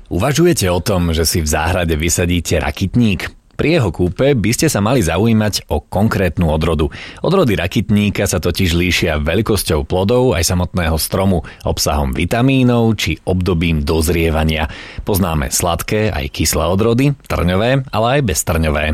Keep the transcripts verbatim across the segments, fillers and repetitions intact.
Uvažujete o tom, že si v záhrade vysadíte rakitník? Pri jeho kúpe by ste sa mali zaujímať o konkrétnu odrodu. Odrody rakitníka sa totiž líšia veľkosťou plodov aj samotného stromu, obsahom vitamínov či obdobím dozrievania. Poznáme sladké aj kyslé odrody, trňové, ale aj beztrňové.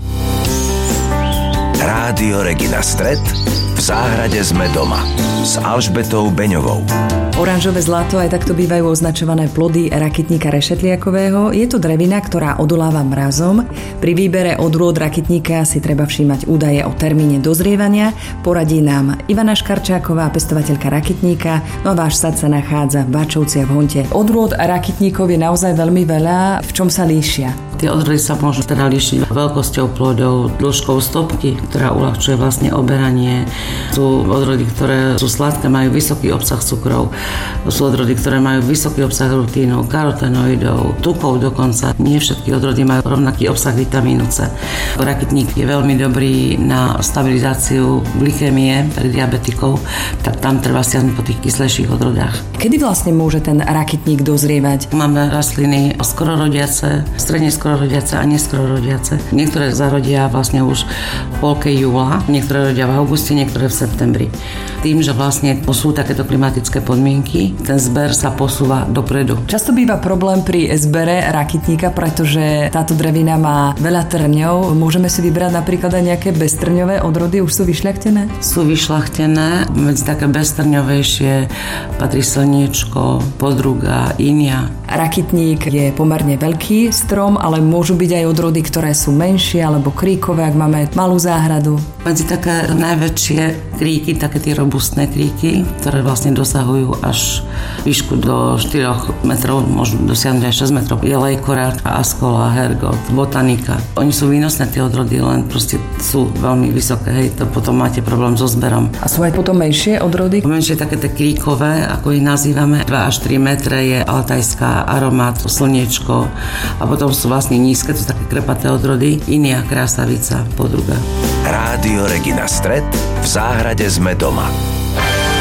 Rádio Regina Stret. V záhrade sme doma s Alžbetou Beňovou. Oranžové zlato, aj takto bývajú označované plody rakitníka rešetliakového. Je to drevina, ktorá odoláva mrazom. Pri výbere odrôd rakitníka si treba všímať údaje o termíne dozrievania. Poradí nám Ivana Škarčáková, pestovateľka rakitníka. No a váš sad sa nachádza v Bačovciach v Honte. Odrôd rakitníkov je naozaj veľmi veľa. V čom sa líšia? Tie odrody sa môžu teda líšiť veľkosťou plodov, dĺžkou stopky, ktorá uľahčuje vlastne oberanie. Sú odrody, ktoré sú sladké, majú vysoký obsah cukrov. Sú odrody, ktoré majú vysoký obsah rutínu, karotenoidov, tukov dokonca. Nie všetky odrody majú rovnaký obsah vitamínu C. Rakitník je veľmi dobrý na stabilizáciu glykémie pre diabetikov, tak tam treba siahnuť po tých kyslejších odrodách. Kedy vlastne môže ten rakitník dozrievať? Máme rastliny skororodiace, stredne skororodiace a neskororodiace. Niektoré zarodia vlastne už v polke júla, niektoré rodia v auguste, niektoré v septembri. Tým, že vlastne sú takéto klimatické podmienky, ten zber sa posúva dopredu. Často býva problém pri zbere rakitníka, pretože táto drevina má veľa trňov. Môžeme si vybrať napríklad aj nejaké beztrňové odrody, už sú vyšľachtené? Sú vyšľachtené, medzi také beztrňovejšie patrí slniečko, podruga, inia. Rakitník je pomerne veľký strom, ale môžu byť aj odrody, ktoré sú menšie alebo kríkové, ak máme malú záhradu. Medzi také najväčšie kríky, také tie robustné kríky, ktoré vlastne dosahujú až výšku do štyri metrov, môžu dosiahnuť aj šesť metrov. Je lejkorát, askola, hergot, botanika. Oni sú výnosné tie odrody, len proste sú veľmi vysoké, hej, to potom máte problém so zberom. A sú aj potom menšie odrody? Menšie také tie kríkové, ako ich nazývame, dva až tri metre je altajská, aromat, slniečko a potom sú vlastne nízke, to sú také krepaté odrody, inia, krásavica, podruga. Rádio Regina Stret. V záhrade sme doma.